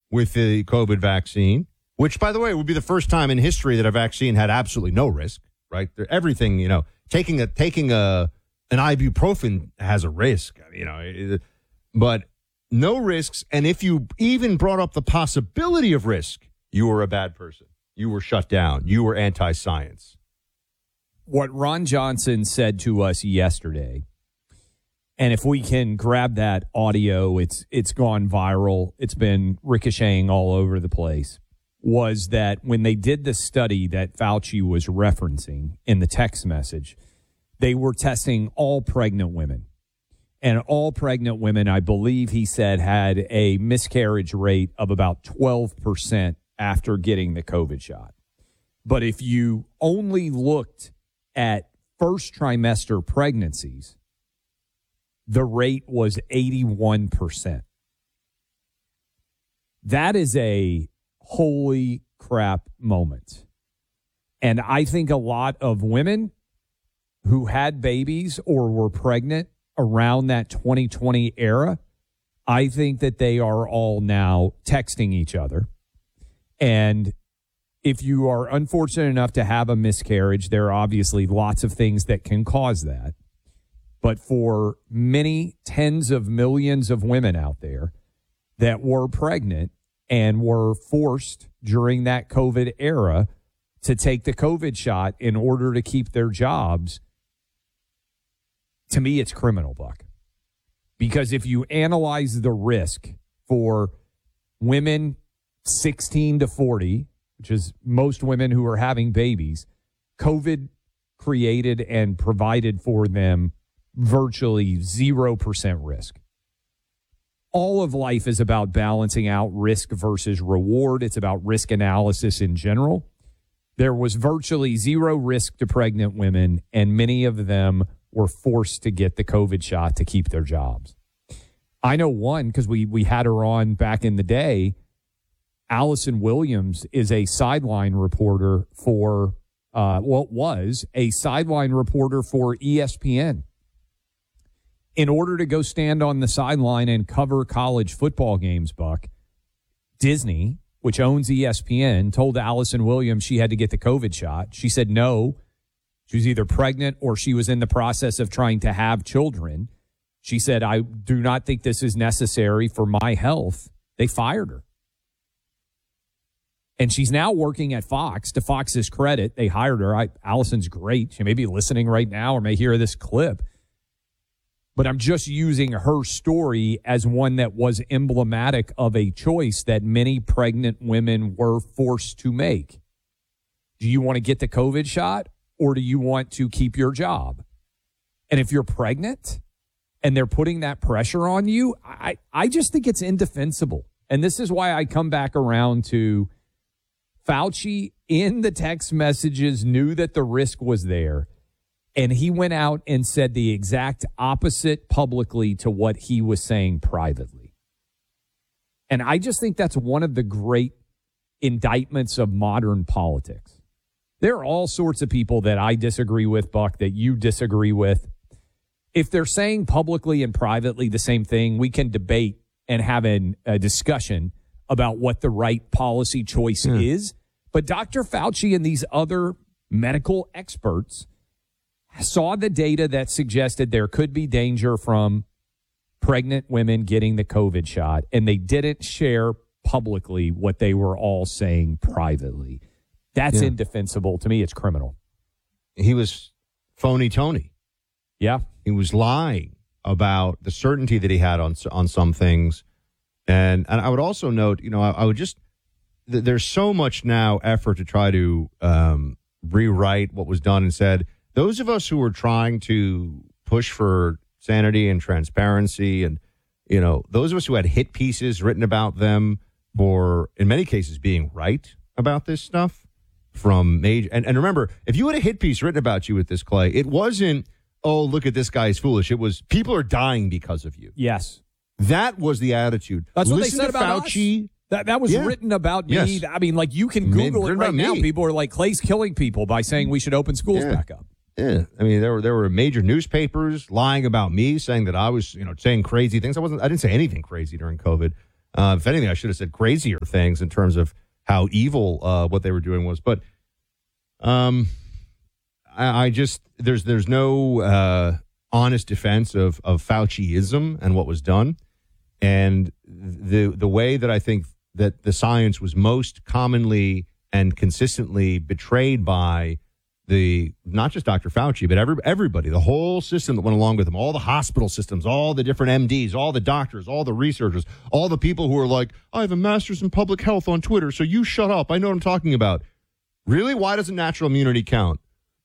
with the COVID vaccine, which, by the way, would be the first time in history that a vaccine had absolutely no risk, right? Everything, taking an ibuprofen has a risk, but no risks. And if you even brought up the possibility of risk, you were a bad person. You were shut down. You were anti-science. What Ron Johnson said to us yesterday, and if we can grab that audio, it's gone viral. It's been ricocheting all over the place, was that when they did the study that Fauci was referencing in the text message, they were testing all pregnant women. And all pregnant women, I believe he said, had a miscarriage rate of about 12% after getting the COVID shot. But if you only looked at first trimester pregnancies, the rate was 81%. That is a holy crap moment. And I think a lot of women who had babies or were pregnant around that 2020 era, I think that they are all now texting each other. And if you are unfortunate enough to have a miscarriage, there are obviously lots of things that can cause that. But for many tens of millions of women out there that were pregnant and were forced during that COVID era to take the COVID shot in order to keep their jobs, to me, it's criminal, Buck. Because if you analyze the risk for women 16 to 40, which is most women who are having babies, COVID created and provided for them virtually 0% risk. All of life is about balancing out risk versus reward. It's about risk analysis in general. There was virtually zero risk to pregnant women, and many of them were forced to get the COVID shot to keep their jobs. I know one because we had her on back in the day. Allison Williams is a sideline reporter for, was a sideline reporter for ESPN. In order to go stand on the sideline and cover college football games, Buck, Disney, which owns ESPN, told Allison Williams she had to get the COVID shot. She said no. She was either pregnant or she was in the process of trying to have children. She said, I do not think this is necessary for my health. They fired her. And she's now working at Fox. To Fox's credit, they hired her. Allison's great. She may be listening right now or may hear this clip. But I'm just using her story as one that was emblematic of a choice that many pregnant women were forced to make. Do you want to get the COVID shot or do you want to keep your job? And if you're pregnant and they're putting that pressure on you, I just think it's indefensible. And this is why I come back around to Fauci in the text messages knew that the risk was there. And he went out and said the exact opposite publicly to what he was saying privately. And I just think that's one of the great indictments of modern politics. There are all sorts of people that I disagree with, Buck, that you disagree with. If they're saying publicly and privately the same thing, we can debate and have a discussion about what the right policy choice is. But Dr. Fauci and these other medical experts saw the data that suggested there could be danger from pregnant women getting the COVID shot, and they didn't share publicly what they were all saying privately. That's indefensible. To me, it's criminal. He was phony Tony. Yeah. He was lying about the certainty that he had on some things. And I would also note, I would just, there's so much now effort to try to rewrite what was done and said. Those of us who were trying to push for sanity and transparency and, those of us who had hit pieces written about them for, in many cases, being right about this stuff from major. And remember, if you had a hit piece written about you with this, Clay, it wasn't, oh, look at this guy's foolish. It was people are dying because of you. Yes. That was the attitude. That's what Listen they said about Fauci. Us. That was written about me. Yes. I mean, like, you can Google it right now. People are like, Clay's killing people by saying we should open schools back up. Yeah. I mean, there were major newspapers lying about me, saying that I was, saying crazy things. I didn't say anything crazy during COVID. If anything, I should have said crazier things in terms of how evil what they were doing was. But I just there's no honest defense of Fauciism and what was done, and the way that I think that the science was most commonly and consistently betrayed by not just Dr. Fauci, but everybody, the whole system that went along with him, all the hospital systems, all the different MDs, all the doctors, all the researchers, all the people who are like, I have a master's in public health on Twitter, so you shut up. I know what I'm talking about. Really? Why doesn't natural immunity count?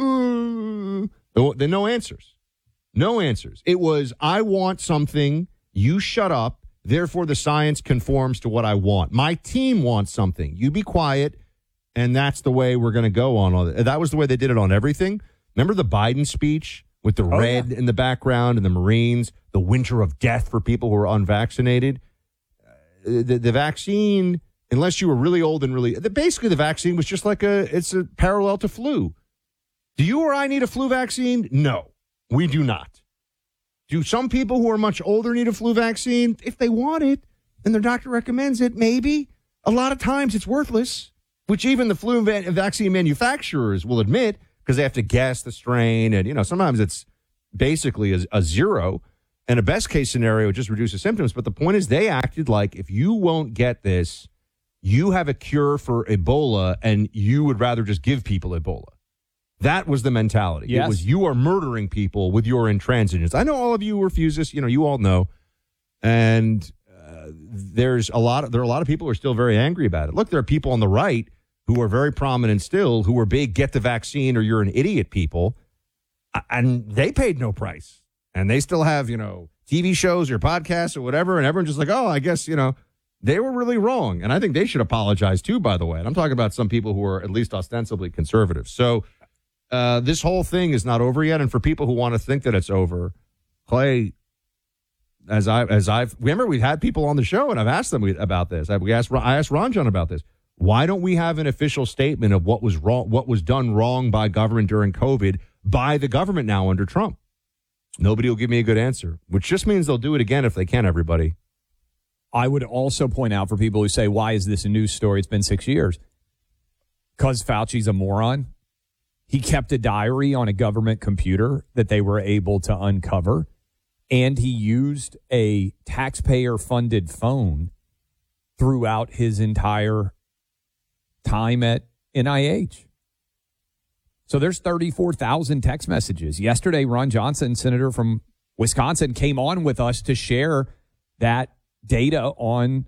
Then no answers. No answers. It was, I want something, you shut up, therefore the science conforms to what I want. My team wants something. You be quiet. And that's the way we're going to go on all that. That was the way they did it on everything. Remember the Biden speech with the red in the background and the Marines, the winter of death for people who are unvaccinated? The vaccine, unless you were really old and basically the vaccine was just like it's a parallel to flu. Do you or I need a flu vaccine? No, we do not. Do some people who are much older need a flu vaccine? If they want it and their doctor recommends it, maybe. A lot of times it's worthless, which even the flu vaccine manufacturers will admit because they have to guess the strain. And, sometimes it's basically a zero. And a best case scenario, it just reduces symptoms. But the point is they acted like if you won't get this, you have a cure for Ebola and you would rather just give people Ebola. That was the mentality. Yes. It was you are murdering people with your intransigence. I know all of you refuse this. You all know. And there are a lot of people who are still very angry about it. Look, there are people on the right who are very prominent still, who are big, get the vaccine or you're an idiot people. And they paid no price. And they still have, TV shows or podcasts or whatever. And everyone's just like, oh, I guess, they were really wrong. And I think they should apologize too, by the way. And I'm talking about some people who are at least ostensibly conservative. So this whole thing is not over yet. And for people who want to think that it's over, Clay, remember we've had people on the show and I've asked them about this. I asked Ron John about this. Why don't we have an official statement of what was wrong, what was done wrong by government during COVID by the government now under Trump? Nobody will give me a good answer, which just means they'll do it again if they can, everybody. I would also point out for people who say, why is this a news story? It's been 6 years. Because Fauci's a moron. He kept a diary on a government computer that they were able to uncover, and he used a taxpayer-funded phone throughout his entire time at NIH. So there's 34,000 text messages. Yesterday, Ron Johnson, senator from Wisconsin, came on with us to share that data on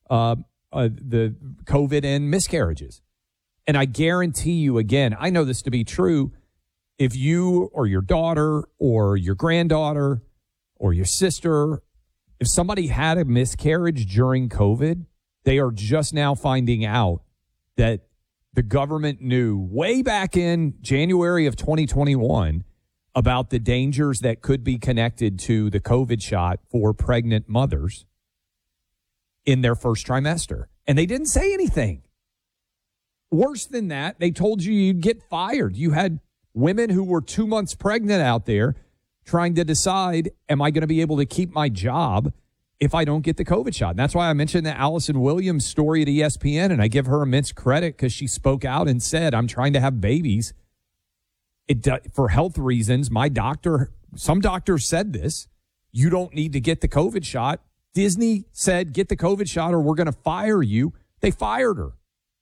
the COVID and miscarriages. And I guarantee you, again, I know this to be true, if you or your daughter or your granddaughter or your sister, if somebody had a miscarriage during COVID, they are just now finding out that the government knew way back in January of 2021 about the dangers that could be connected to the COVID shot for pregnant mothers in their first trimester. And they didn't say anything. Worse than that, they told you you'd get fired. You had women who were 2 months pregnant out there trying to decide, am I going to be able to keep my job if I don't get the COVID shot? And that's why I mentioned the Allison Williams story at ESPN, and I give her immense credit because she spoke out and said, I'm trying to have babies. For health reasons, some doctors said this, you don't need to get the COVID shot. Disney said, get the COVID shot or we're going to fire you. They fired her.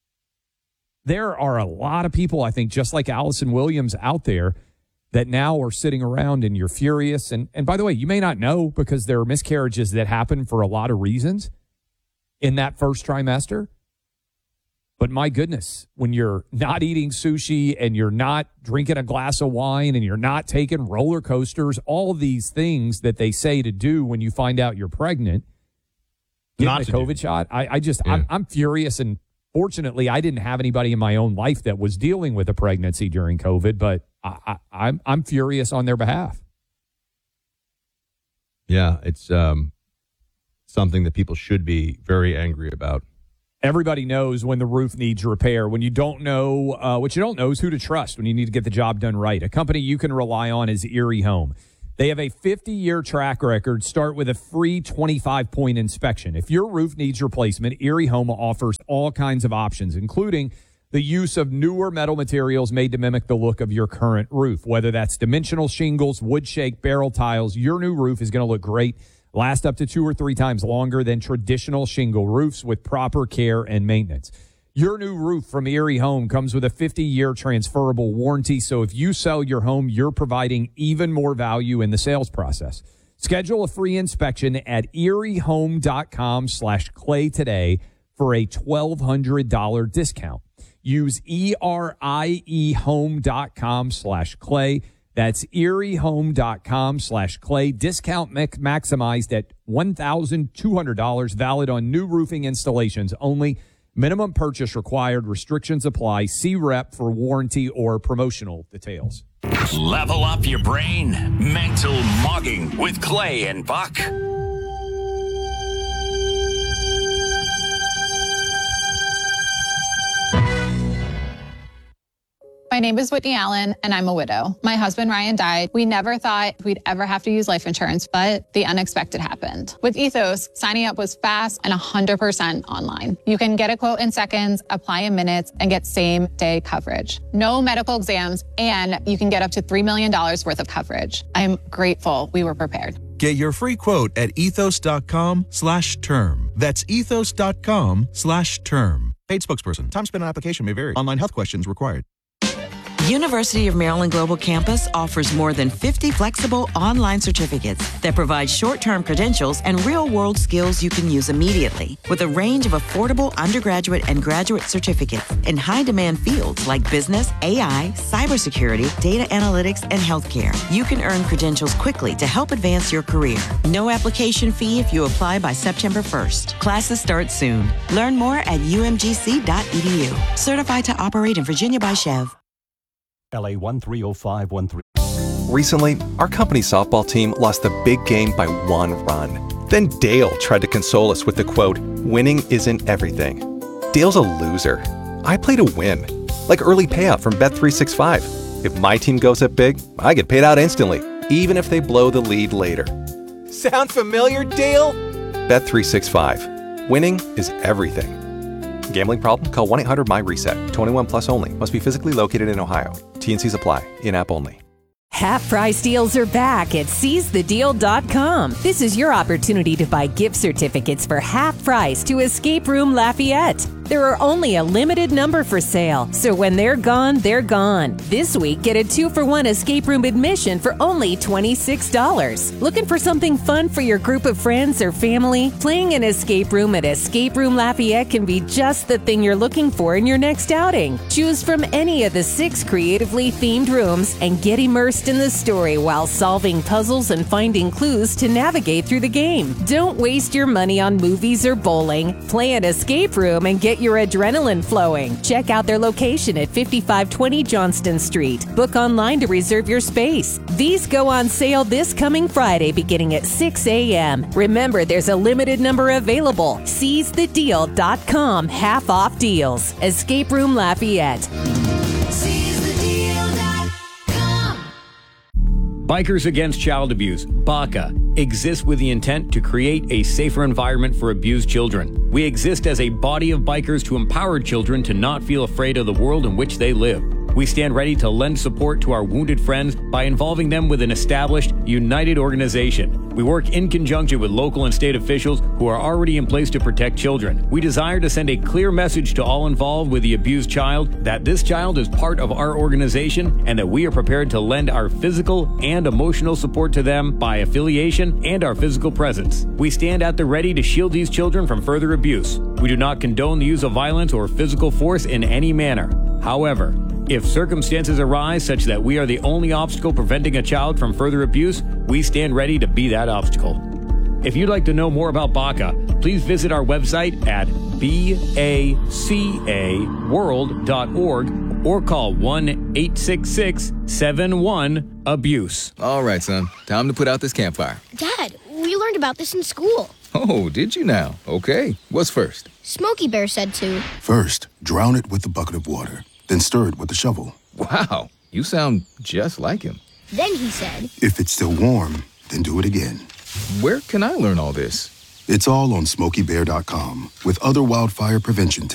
There are a lot of people, I think, just like Allison Williams out there that now are sitting around and you're furious. And by the way, you may not know because there are miscarriages that happen for a lot of reasons in that first trimester. But my goodness, when you're not eating sushi and you're not drinking a glass of wine and you're not taking roller coasters, all of these things that they say to do when you find out you're pregnant, getting the COVID shot, I'm furious. And fortunately, I didn't have anybody in my own life that was dealing with a pregnancy during COVID, but I'm furious on their behalf. Yeah, it's something that people should be very angry about. Everybody knows when the roof needs repair. When you don't know, what you don't know is who to trust when you need to get the job done right. A company you can rely on is Erie Home. They have a 50-year track record. Start with a free 25-point inspection. If your roof needs replacement, Erie Home offers all kinds of options, including the use of newer metal materials made to mimic the look of your current roof. Whether that's dimensional shingles, wood shake, barrel tiles, your new roof is going to look great, last up to 2 or 3 times longer than traditional shingle roofs with proper care and maintenance. Your new roof from Erie Home comes with a 50-year transferable warranty, so if you sell your home, you're providing even more value in the sales process. Schedule a free inspection at eriehome.com/clay today for a $1,200 discount. Use eriehome.com/clay. That's eriehome.com/clay. Discount maximized at $1,200, valid on new roofing installations only. Minimum purchase required. Restrictions apply. See rep for warranty or promotional details. Level up your brain. Mental Mogging with Clay and Buck. My name is Whitney Allen, and I'm a widow. My husband, Ryan, died. We never thought we'd ever have to use life insurance, but the unexpected happened. With Ethos, signing up was fast and 100% online. You can get a quote in seconds, apply in minutes, and get same-day coverage. No medical exams, and you can get up to $3 million worth of coverage. I'm grateful we were prepared. Get your free quote at ethos.com/term. That's ethos.com/term. Paid spokesperson. Time spent on application may vary. Online health questions required. University of Maryland Global Campus offers more than 50 flexible online certificates that provide short-term credentials and real-world skills you can use immediately. With a range of affordable undergraduate and graduate certificates in high-demand fields like business, AI, cybersecurity, data analytics, and healthcare, you can earn credentials quickly to help advance your career. No application fee if you apply by September 1st. Classes start soon. Learn more at umgc.edu. Certified to operate in Virginia by Chev. LA 130513. Recently, our company softball team lost the big game by 1 run. Then Dale tried to console us with the quote, "Winning isn't everything." Dale's a loser. I play to win. Like early payout from Bet365. If my team goes up big, I get paid out instantly, even if they blow the lead later. Sound familiar, Dale? Bet365. Winning is everything. Gambling problem? Call 1-800-MY-RESET. 21 plus only. Must be physically located in Ohio. T&Cs apply. In-app only. Half price deals are back at SeizeTheDeal.com. This is your opportunity to buy gift certificates for half price to Escape Room Lafayette. There are only a limited number for sale, so when they're gone, they're gone. This week, get a 2-for-1 escape room admission for only $26. Looking for something fun for your group of friends or family? Playing an escape room at Escape Room Lafayette can be just the thing you're looking for in your next outing. Choose from any of the 6 creatively themed rooms and get immersed in the story while solving puzzles and finding clues to navigate through the game. Don't waste your money on movies or bowling. Play an escape room and get your adrenaline flowing. Check out their location at 5520 Johnston Street. Book online to reserve your space. These go on sale this coming Friday beginning at 6 a.m. Remember, there's a limited number available. SeizeTheDeal.com. Half off deals. Escape Room Lafayette. Bikers Against Child Abuse, BACA, exists with the intent to create a safer environment for abused children. We exist as a body of bikers to empower children to not feel afraid of the world in which they live. We stand ready to lend support to our wounded friends by involving them with an established, united organization. We work in conjunction with local and state officials who are already in place to protect children. We desire to send a clear message to all involved with the abused child that this child is part of our organization and that we are prepared to lend our physical and emotional support to them by affiliation and our physical presence. We stand at the ready to shield these children from further abuse. We do not condone the use of violence or physical force in any manner. However, if circumstances arise such that we are the only obstacle preventing a child from further abuse, we stand ready to be that obstacle. If you'd like to know more about BACA, please visit our website at bacaworld.org or call 1-866-71-ABUSE. All right, son. Time to put out this campfire. Dad, we learned about this in school. Oh, did you now? Okay. What's first? Smokey Bear said to. First, drown it with a bucket of water. Then stir it with a shovel. Wow, you sound just like him. Then he said, If it's still warm, then do it again. Where can I learn all this? It's all on SmokeyBear.com with other wildfire prevention tips.